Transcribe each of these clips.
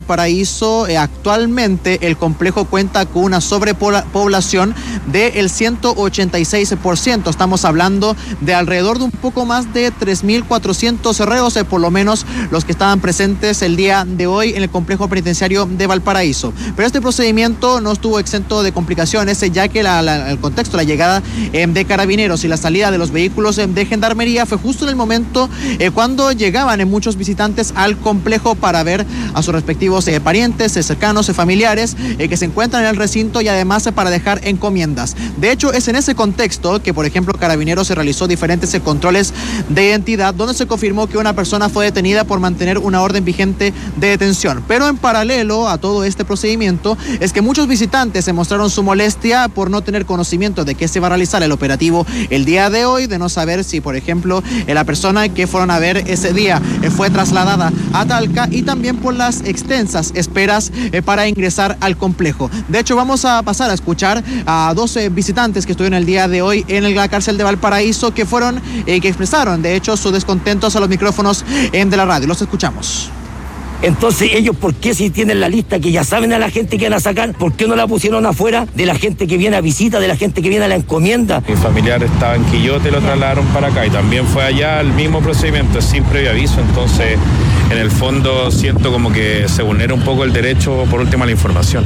Valparaíso, actualmente el complejo cuenta con una sobrepoblación del 186%. Estamos hablando de alrededor de un poco más de 3.400 reos, por lo menos los que estaban presentes el día de hoy en el complejo penitenciario de Valparaíso. Pero este procedimiento no estuvo exento de complicaciones, ya que el contexto, la llegada de carabineros y la salida de los vehículos de gendarmería fue justo en el momento cuando llegaban muchos visitantes al complejo para ver a sus respectivos parientes, cercanos, familiares que se encuentran en el recinto, y además para dejar encomiendas. De hecho, es en ese contexto que, por ejemplo, Carabineros se realizó diferentes controles de identidad, donde se confirmó que una persona fue detenida por mantener una orden vigente de detención. Pero en paralelo a todo este procedimiento es que muchos visitantes se mostraron su molestia por no tener conocimiento de que se va a realizar el operativo el día de hoy, de no saber si, por ejemplo, la persona que fueron a ver ese día fue trasladada a Talca, y también por las extensas esperas para ingresar al complejo. De hecho, vamos a pasar a escuchar a 12 visitantes que estuvieron el día de hoy en la cárcel de Valparaíso, que expresaron, de hecho, sus descontentos a los micrófonos de la radio. Los escuchamos. Entonces, ellos, ¿por qué, si tienen la lista que ya saben a la gente que van a sacar, por qué no la pusieron afuera de la gente que viene a visita, de la gente que viene a la encomienda? Mi familiar estaba en Quillote, lo trasladaron para acá, y también fue allá el mismo procedimiento, sin previo aviso. Entonces, en el fondo siento como que se vulnera un poco el derecho, por último, a la información.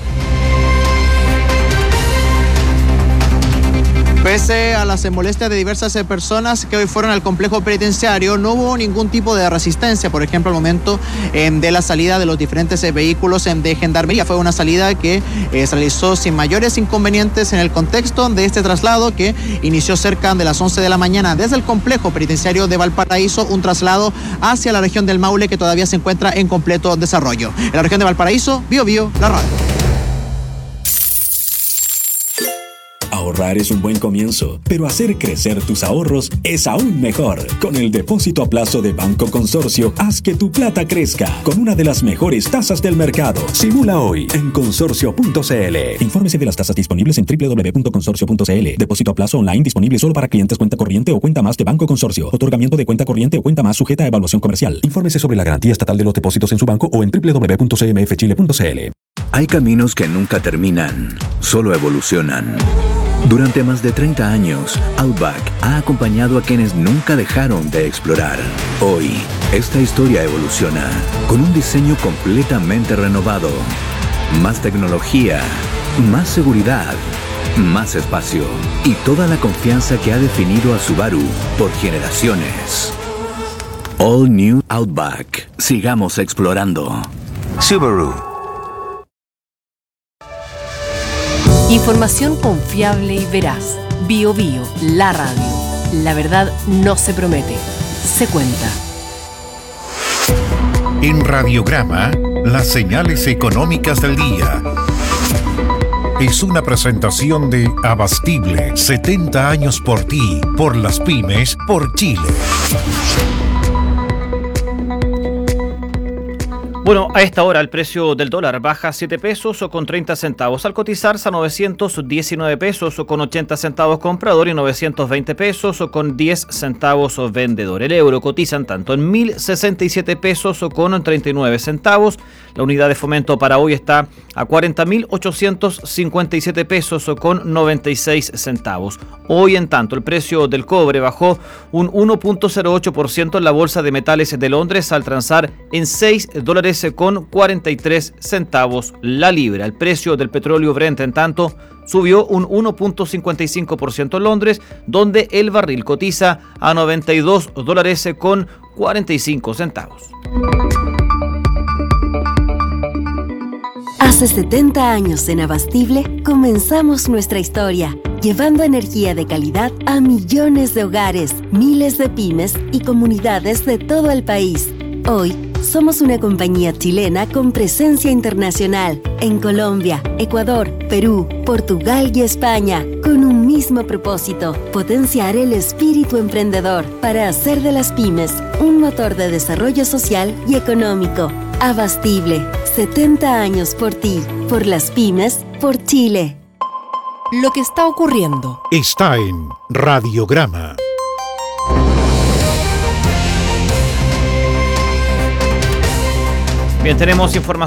Pese a las molestias de diversas personas que hoy fueron al complejo penitenciario, no hubo ningún tipo de resistencia. Por ejemplo, al momento de la salida de los diferentes vehículos de gendarmería, fue una salida que se realizó sin mayores inconvenientes en el contexto de este traslado, que inició cerca de las 11 de la mañana desde el complejo penitenciario de Valparaíso, un traslado hacia la región del Maule que todavía se encuentra en completo desarrollo. En la región de Valparaíso, Biobío, la radio. Ahorrar es un buen comienzo, pero hacer crecer tus ahorros es aún mejor. Con el depósito a plazo de Banco Consorcio, haz que tu plata crezca con una de las mejores tasas del mercado. Simula hoy en consorcio.cl. Infórmese de las tasas disponibles en www.consorcio.cl. Depósito a plazo online disponible solo para clientes cuenta corriente o cuenta más de Banco Consorcio. Otorgamiento de cuenta corriente o cuenta más sujeta a evaluación comercial. Infórmese sobre la garantía estatal de los depósitos en su banco o en www.cmfchile.cl. Hay caminos que nunca terminan, solo evolucionan. Durante más de 30 años, Outback ha acompañado a quienes nunca dejaron de explorar. Hoy, esta historia evoluciona con un diseño completamente renovado. Más tecnología, más seguridad, más espacio y toda la confianza que ha definido a Subaru por generaciones. All New Outback. Sigamos explorando. Subaru. Información confiable y veraz. Biobío, la radio. La verdad no se promete, se cuenta. En Radiograma, las señales económicas del día. Es una presentación de Abastible, 70 años por ti, por las pymes, por Chile. Bueno, a esta hora el precio del dólar baja 7 pesos o con 30 centavos al cotizarse a 919 pesos o con 80 centavos comprador y 920 pesos o con 10 centavos vendedor. El euro cotizan tanto en 1.067 pesos o con 39 centavos. La unidad de fomento para hoy está a 40.857 pesos o con 96 centavos. Hoy, en tanto, el precio del cobre bajó un 1.08% en la Bolsa de Metales de Londres al transar en $6 con 43 centavos la libra. El precio del petróleo Brent, en tanto, subió un 1.55% en Londres, donde el barril cotiza a $92 con 45 centavos. Hace 70 años en Abastible comenzamos nuestra historia, llevando energía de calidad a millones de hogares, miles de pymes y comunidades de todo el país. Hoy, somos una compañía chilena con presencia internacional en Colombia, Ecuador, Perú, Portugal y España, con un mismo propósito: potenciar el espíritu emprendedor para hacer de las pymes un motor de desarrollo social y económico. Abastible, 70 años por ti, por las pymes, por Chile. Lo que está ocurriendo está en Radiograma. Bien, tenemos información